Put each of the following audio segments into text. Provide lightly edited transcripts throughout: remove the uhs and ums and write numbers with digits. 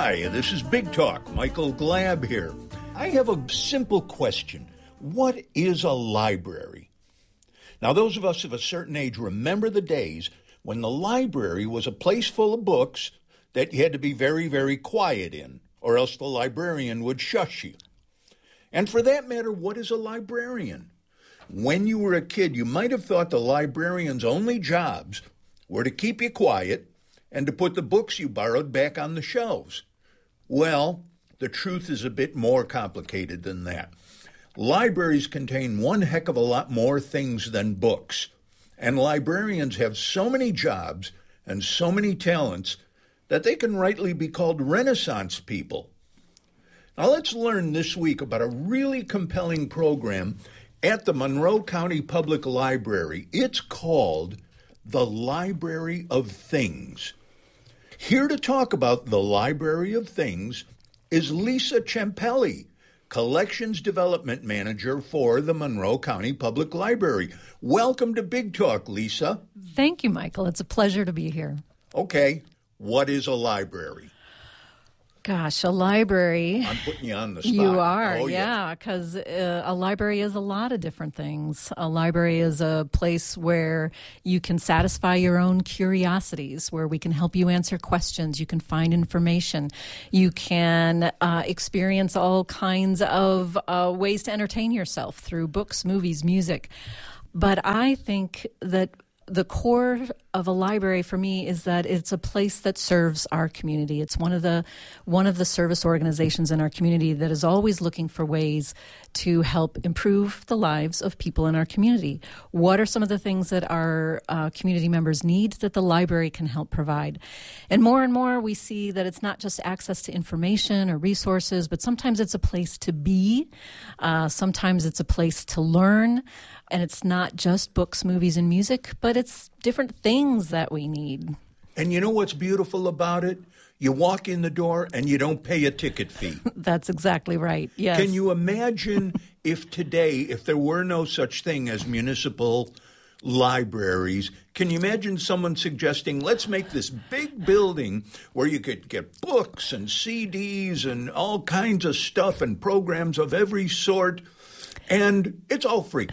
Hi, this is Big Talk. Michael Glab here. I have a simple question. What is a library? Now, those of us of a certain age remember the days when the library was a place full of books that you had to be very, very quiet in, or else the librarian would shush you. And for that matter, what is a librarian? When you were a kid, you might have thought the librarian's only jobs were to keep you quiet and to put the books you borrowed back on the shelves. Well, the truth is a bit more complicated than that. Libraries contain one heck of a lot more things than books, and librarians have so many jobs and so many talents that they can rightly be called Renaissance people. Now let's learn this week about a really compelling program at the Monroe County Public Library. It's called the Library of Things. Here to talk about the Library of Things is Lisa Ciampelli, Collections Development Manager for the Monroe County Public Library. Welcome to Big Talk, Lisa. Thank you, Michael. It's a pleasure to be here. Okay, what is a library? Gosh, a library. I'm putting you on the spot. You are, yeah, because a library is a lot of different things. A library is a place where you can satisfy your own curiosities, where we can help you answer questions, you can find information, you can experience all kinds of ways to entertain yourself through books, movies, music. But I think that the core of a library for me is that it's a place that serves our community. It's one of the service organizations in our community that is always looking for ways to help improve the lives of people in our community. What are some of the things that our community members need that the library can help provide? And more we see that it's not just access to information or resources, but sometimes it's a place to be. Sometimes it's a place to learn. And it's not just books, movies, and music, but it's different things that we need. And you know what's beautiful about it? You walk in the door and you don't pay a ticket fee. That's exactly right, yes. Can you imagine if today, if there were no such thing as municipal libraries, can you imagine someone suggesting, let's make this big building where you could get books and CDs and all kinds of stuff and programs of every sort, and it's all free?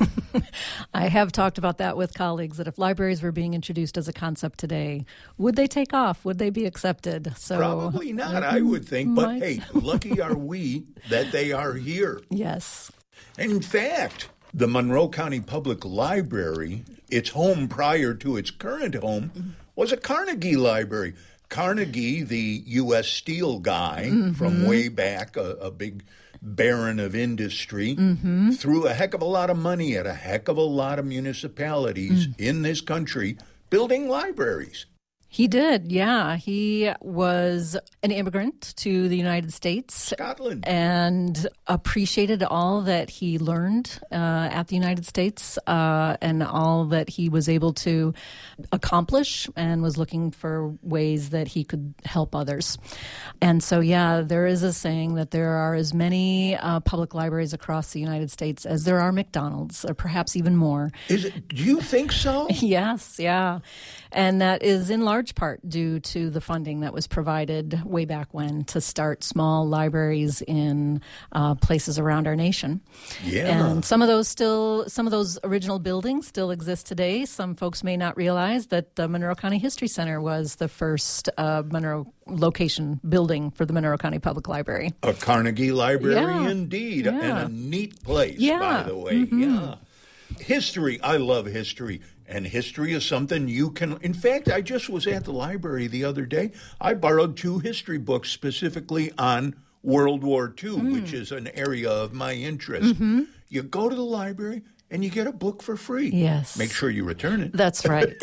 I have talked about that with colleagues, that if libraries were being introduced as a concept today, would they take off? Would they be accepted? So probably not, I would think. But hey, lucky are we that they are here. Yes. And in fact, the Monroe County Public Library, its home prior to its current home, was a Carnegie library. Carnegie, the U.S. Steel guy from way back, a big baron of industry, threw a heck of a lot of money at a heck of a lot of municipalities in this country building libraries. He did, yeah. He was an immigrant to the United States. Scotland. And appreciated all that he learned at the United States and all that he was able to accomplish, and was looking for ways that he could help others. And so, yeah, there is a saying that there are as many public libraries across the United States as there are McDonald's, or perhaps even more. Do you think so? Yes, yeah. And that is in large part due to the funding that was provided way back when to start small libraries in places around our nation. Yeah. And some of those original buildings still exist today. Some folks may not realize that the Monroe County History Center was the first Monroe location building for the Monroe County Public Library. A Carnegie library, indeed, and a neat place, by the way. Yeah. History, I love history. And history is something you can... In fact, I just was at the library the other day. I borrowed 2 history books specifically on World War II, which is an area of my interest. You go to the library and you get a book for free. Yes. Make sure you return it. That's right.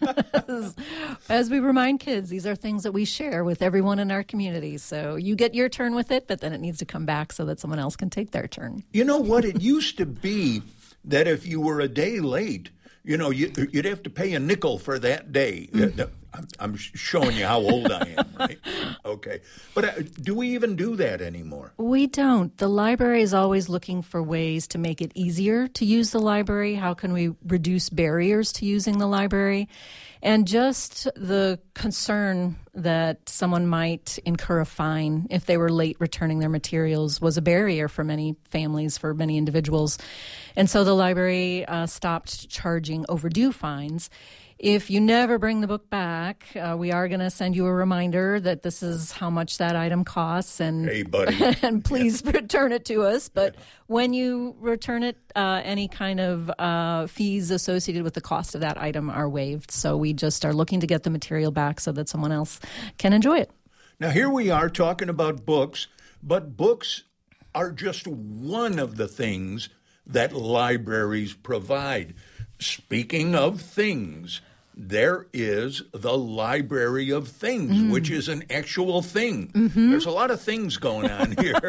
As we remind kids, these are things that we share with everyone in our community. So you get your turn with it, but then it needs to come back so that someone else can take their turn. You know what? It used to be that if you were a day late, you know, you'd have to pay a nickel for that day. I'm showing you how old I am, right? Okay. But do we even do that anymore? We don't. The library is always looking for ways to make it easier to use the library. How can we reduce barriers to using the library? And just the concern that someone might incur a fine if they were late returning their materials was a barrier for many families, for many individuals. And so the library stopped charging overdue fines. If you never bring the book back, we are going to send you a reminder that this is how much that item costs, and hey, buddy, and please return it to us. But when you return it, any kind of fees associated with the cost of that item are waived. So we just are looking to get the material back so that someone else can enjoy it. Now, here we are talking about books, but books are just one of the things that libraries provide. Speaking of things, there is the Library of Things, which is an actual thing. Mm-hmm. There's a lot of things going on here.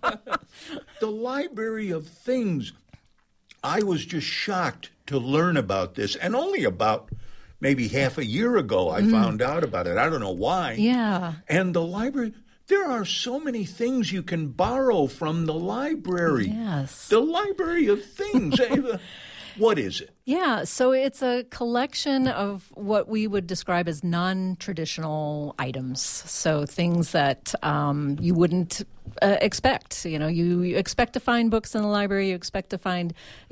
The Library of Things, I was just shocked to learn about this, and only about maybe half a year ago I found out about it. I don't know why. Yeah. And the library, there are so many things you can borrow from the library. Yes. The Library of Things. What is it? Yeah, so it's a collection of what we would describe as non-traditional items. So things that you wouldn't expect. You know, you expect to find books in the library. You expect to find,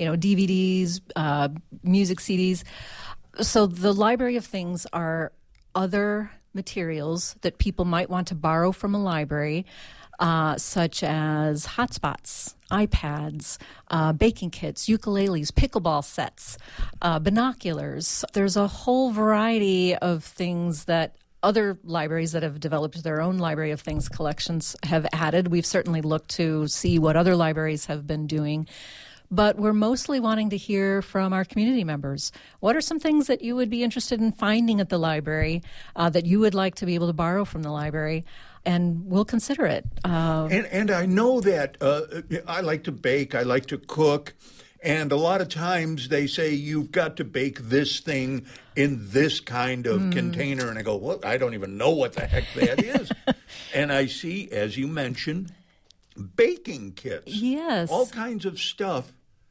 DVDs, music CDs. So the Library of Things are other materials that people might want to borrow from a library, such as hotspots, iPads, baking kits, ukuleles, pickleball sets, binoculars. There's a whole variety of things that other libraries that have developed their own Library of Things collections have added. We've certainly looked to see what other libraries have been doing. But we're mostly wanting to hear from our community members. What are some things that you would be interested in finding at the library that you would like to be able to borrow from the library? And we'll consider it. And I know that I like to bake, I like to cook, and a lot of times they say you've got to bake this thing in this kind of container. And I go, well, I don't even know what the heck that is. And I see, as you mentioned, baking kits. Yes. All kinds of stuff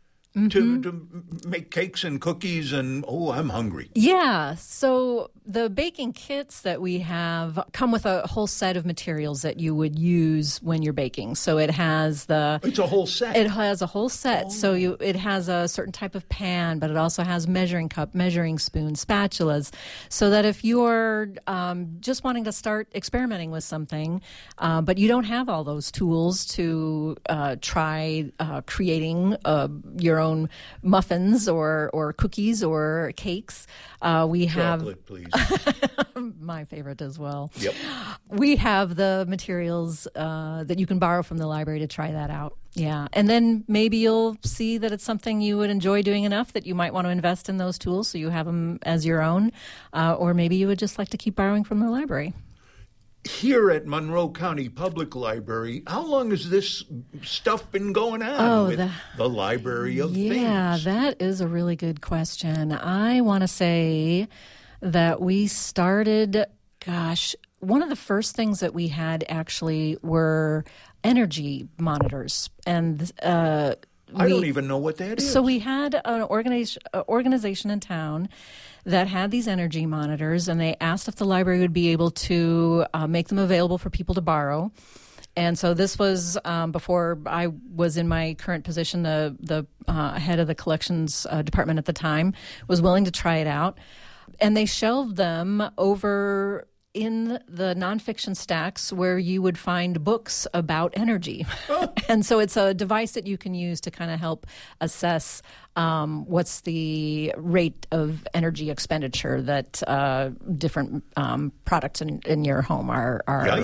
to make cakes and cookies, and I'm hungry. Yeah. So the baking kits that we have come with a whole set of materials that you would use when you're baking. So it has It's a whole set. It has a whole set. Oh. So it has a certain type of pan, but it also has measuring cup, measuring spoon, spatulas, so that if you're just wanting to start experimenting with something, but you don't have all those tools to try creating your own muffins or cookies or cakes, we have chocolate, please. My favorite as well. Yep. We have the materials that you can borrow from the library to try that out. Yeah. And then maybe you'll see that it's something you would enjoy doing enough that you might want to invest in those tools so you have them as your own. Or maybe you would just like to keep borrowing from the library. Here at Monroe County Public Library, how long has this stuff been going on with the Library of Things? Yeah, that is a really good question. I want to say that we started, one of the first things that we had actually were energy monitors. And I don't even know what that is. So we had an organization in town that had these energy monitors, and they asked if the library would be able to make them available for people to borrow. And so this was before I was in my current position. The head of the collections department at the time was willing to try it out. And they shelved them over in the nonfiction stacks where you would find books about energy. Oh. And so it's a device that you can use to kind of help assess what's the rate of energy expenditure that different products in your home are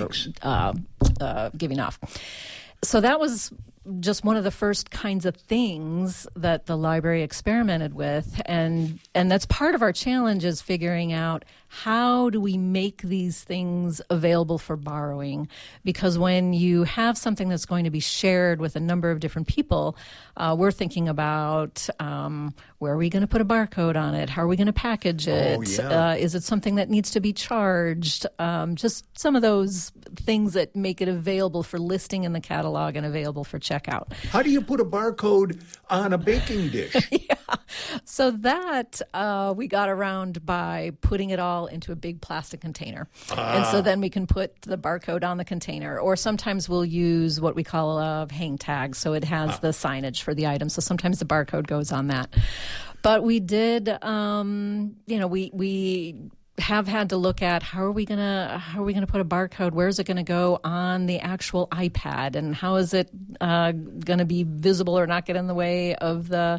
giving off. So that was just one of the first kinds of things that the library experimented with, and that's part of our challenge is figuring out how do we make these things available for borrowing? Because when you have something that's going to be shared with a number of different people, we're thinking about where are we going to put a barcode on it? How are we going to package it? Oh, yeah. Is it something that needs to be charged? Just some of those things that make it available for listing in the catalog and available for checkout. How do you put a barcode on a baking dish? So that we got around by putting it all into a big plastic container. And so then we can put the barcode on the container. Or sometimes we'll use what we call a hang tag. So it has the signage for the item. So sometimes the barcode goes on that. But we did, we have had to look at how are we gonna put a barcode? Where is it going to go on the actual iPad, and how is it going to be visible or not get in the way of the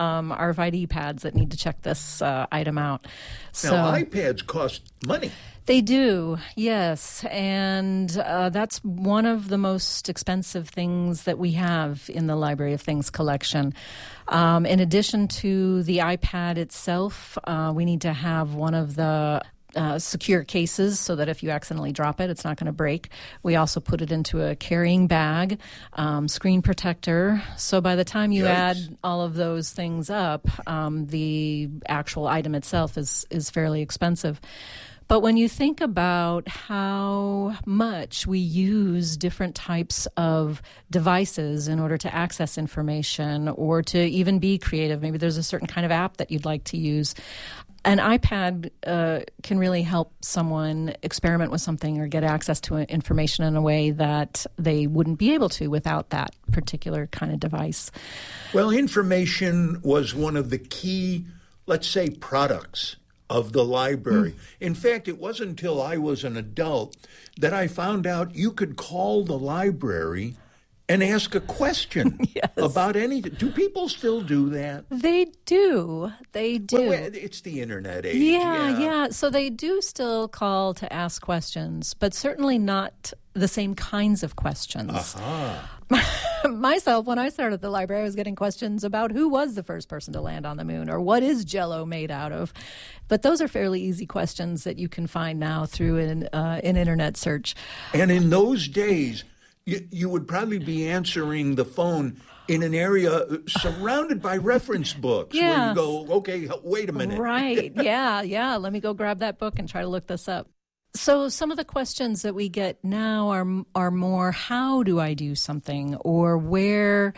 RFID pads that need to check this item out? So Now, iPads cost money. they do, yes, and that's one of the most expensive things that we have in the Library of Things collection. In addition to the iPad itself, we need to have one of the secure cases so that if you accidentally drop it, it's not going to break. We also put it into a carrying bag, screen protector. So by the time you add all of those things up, the actual item itself is fairly expensive. But when you think about how much we use different types of devices in order to access information or to even be creative, maybe there's a certain kind of app that you'd like to use, an iPad can really help someone experiment with something or get access to information in a way that they wouldn't be able to without that particular kind of device. Well, information was one of the key, let's say, products of the library. In fact, it wasn't until I was an adult that I found out you could call the library and ask a question about anything. Do people still do that? They do. They do. Well, it's the internet age. Yeah. So they do still call to ask questions, but certainly not the same kinds of questions. Myself, when I started the library, I was getting questions about who was the first person to land on the moon or what is Jell-O made out of. But those are fairly easy questions that you can find now through an internet search. And in those days, you would probably be answering the phone in an area surrounded by reference books where you go, okay, wait a minute. Right. Yeah. Let me go grab that book and try to look this up. So some of the questions that we get now are more, how do I do something, or where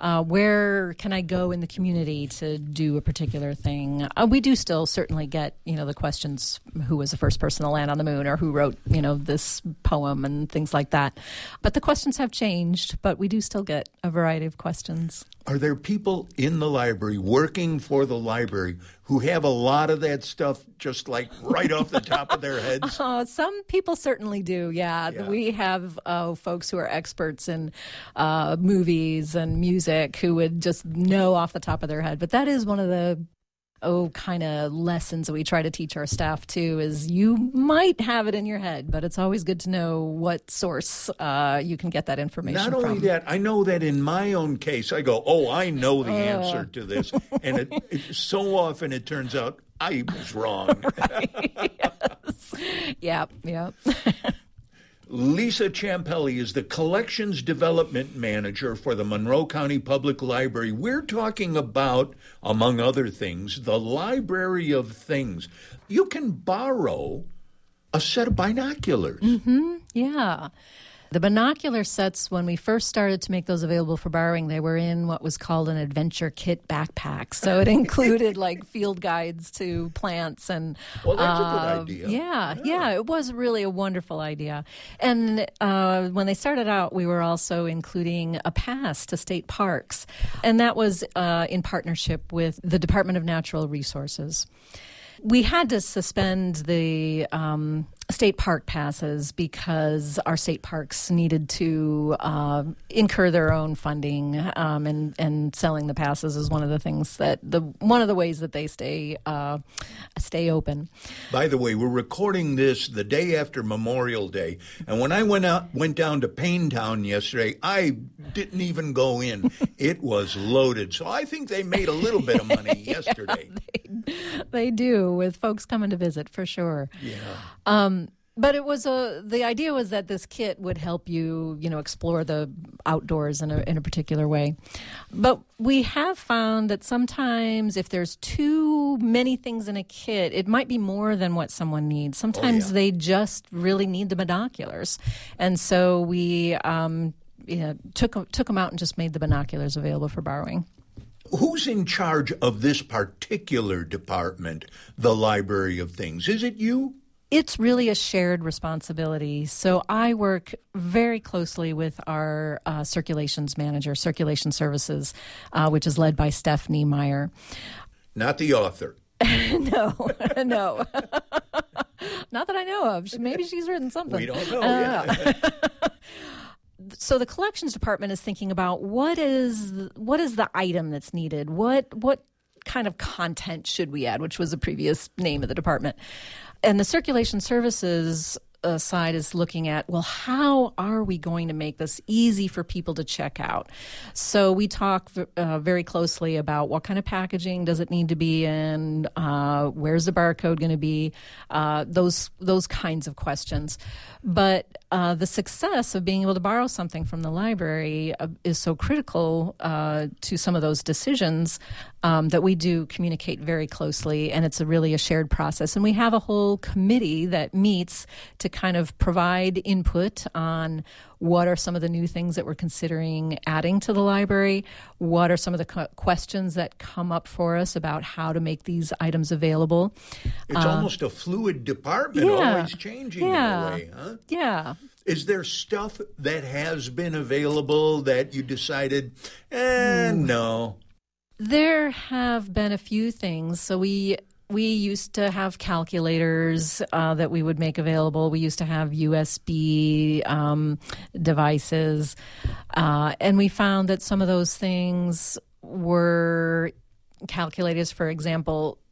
can I go in the community to do a particular thing? We do still certainly get, the questions, who was the first person to land on the moon, or who wrote, this poem and things like that. But the questions have changed, but we do still get a variety of questions. Are there people in the library, working for the library, who have a lot of that stuff just like right off the top of their heads? Some people certainly do, yeah. We have folks who are experts in movies and music who would just know off the top of their head. But that is one of the kind of lessons that we try to teach our staff too, is you might have it in your head, but it's always good to know what source you can get that information from. Not only that, I know that in my own case, I go, I know the answer to this. And it so often it turns out I was wrong. Right. Yes. Yep. Lisa Ciampelli is the Collections Development Manager for the Monroe County Public Library. We're talking about, among other things, the Library of Things. You can borrow a set of binoculars. Mm-hmm. Yeah. The binocular sets, when we first started to make those available for borrowing, they were in what was called an adventure kit backpack. So it included like field guides to plants and... Well, that's a good idea. Yeah, it was really a wonderful idea. And when they started out, we were also including a pass to state parks. And that was in partnership with the Department of Natural Resources. We had to suspend the state park passes because our state parks needed to incur their own funding, and selling the passes is one of the things that one of the ways that they stay open. By the way, we're recording this the day after Memorial Day, and when I went down to Paintown yesterday, I didn't even go in. It was loaded, so I think they made a little bit of money yesterday. They do, with folks coming to visit for sure. Yeah. But it was the idea was that this kit would help you, explore the outdoors in a particular way. But we have found that sometimes if there's too many things in a kit, it might be more than what someone needs. Sometimes they just really need the binoculars. And so we took them out and just made the binoculars available for borrowing. Who's in charge of this particular department, the Library of Things? Is it you? It's really a shared responsibility. So I work very closely with our circulations manager, Circulation Services, which is led by Stephanie Meyer. Not the author. No. Not that I know of. Maybe she's written something. We don't know. So the collections department is thinking about what is the item that's needed? What kind of content should we add, which was the previous name of the department. And the circulation services side is looking at, well, how are we going to make this easy for people to check out? So we talk very closely about what kind of packaging does it need to be in, where's the barcode going to be, those kinds of questions. But the success of being able to borrow something from the library is so critical to some of those decisions that we do communicate very closely, and it's really a shared process. And we have a whole committee that meets to kind of provide input on what are some of the new things that we're considering adding to the library, what are some of the questions that come up for us about how to make these items available. It's almost a fluid department, always changing in a way, huh? Yeah. Is there stuff that has been available that you decided, no? There have been a few things. So we used to have calculators that we would make available. We used to have USB devices. And we found that some of those things were calculators, for example,